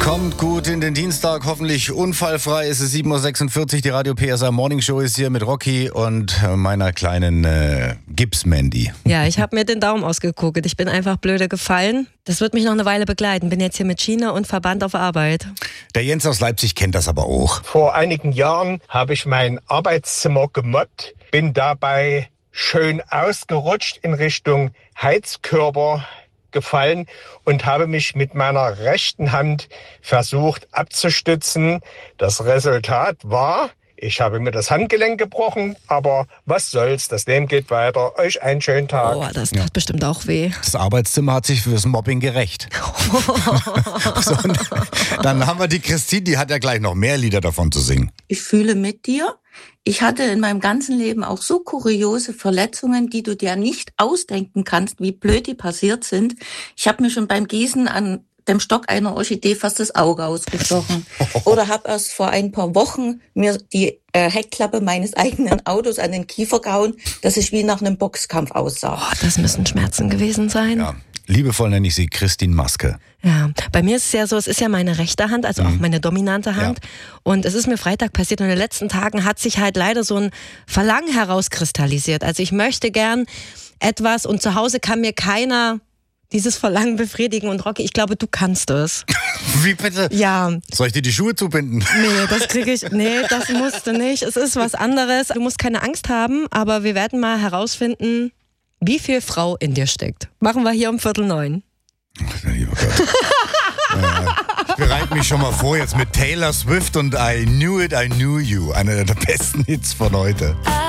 Kommt gut in den Dienstag, hoffentlich unfallfrei. Es ist 7.46 Uhr, die Radio PSA Morning Show ist hier mit Rocky und meiner kleinen Gips-Mandy. Ja, ich habe mir den Daumen ausgekugelt. Ich bin einfach blöde gefallen. Das wird mich noch eine Weile begleiten. Bin jetzt hier mit Schiene und Verband auf Arbeit. Der Jens aus Leipzig kennt das aber auch. Vor einigen Jahren habe ich mein Arbeitszimmer gemobbt, bin dabei schön ausgerutscht in Richtung Heizkörper gefallen und habe mich mit meiner rechten Hand versucht abzustützen. Das Resultat war, ich habe mir das Handgelenk gebrochen, aber was soll's, das Leben geht weiter. Euch einen schönen Tag. Oh, das tat bestimmt auch weh. Das Arbeitszimmer hat sich fürs Mobbing gerecht. So, dann haben wir die Christine, die hat ja gleich noch mehr Lieder davon zu singen. Ich fühle mit dir. Ich hatte in meinem ganzen Leben auch so kuriose Verletzungen, die du dir nicht ausdenken kannst, wie blöd die passiert sind. Ich habe mir schon beim Gießen an dem Stock einer Orchidee fast das Auge ausgestochen. Oder habe erst vor ein paar Wochen mir die Heckklappe meines eigenen Autos an den Kiefer gehauen, dass ich wie nach einem Boxkampf aussah. Oh, das müssen Schmerzen gewesen sein. Ja. Liebevoll nenne ich sie Christine Maske. Ja, bei mir ist es ja so, es ist ja meine rechte Hand, also auch meine dominante Hand. Ja. Und es ist mir Freitag passiert und in den letzten Tagen hat sich halt leider so ein Verlangen herauskristallisiert. Also ich möchte gern etwas und zu Hause kann mir keiner dieses Verlangen befriedigen. Und Rocky, ich glaube, du kannst es. Wie bitte? Ja. Soll ich dir die Schuhe zubinden? Nee, das kriege ich. Nee, das musst du nicht. Es ist was anderes. Du musst keine Angst haben, aber wir werden mal herausfinden, wie viel Frau in dir steckt. Machen wir hier um 8:45. Ach, lieber Gott. Ich bereite mich schon mal vor jetzt mit Taylor Swift und I Knew It, I Knew You. Einer der besten Hits von heute.